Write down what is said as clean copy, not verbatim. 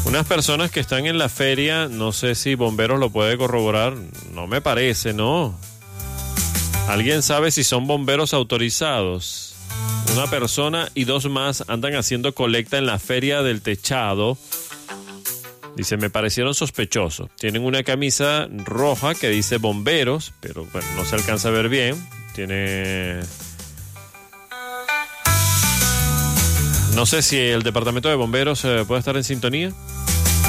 Unas personas que están en la feria, no sé si Bomberos lo puede corroborar, no me parece, ¿no? ¿Alguien sabe si son bomberos autorizados? Una persona y dos más andan haciendo colecta en la feria del Techado. Dice, me parecieron sospechosos. Tienen una camisa roja que dice bomberos, pero bueno, no se alcanza a ver bien. Tiene... No sé si el departamento de bomberos puede estar en sintonía.